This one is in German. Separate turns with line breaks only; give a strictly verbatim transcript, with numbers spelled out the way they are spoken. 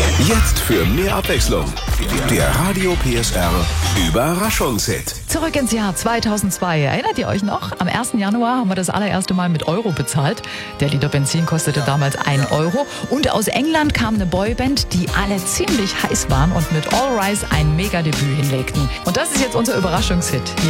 Jetzt für mehr Abwechslung. Der Radio P S R Überraschungshit.
Zurück ins Jahr zweitausendzwei. Erinnert ihr euch noch? Am ersten Januar haben wir das allererste Mal mit Euro bezahlt. Der Liter Benzin kostete damals ein Euro. Und aus England kam eine Boyband, die alle ziemlich heiß waren und mit All Rise ein Mega-Debüt hinlegten. Und das ist jetzt unser Überraschungshit. Hier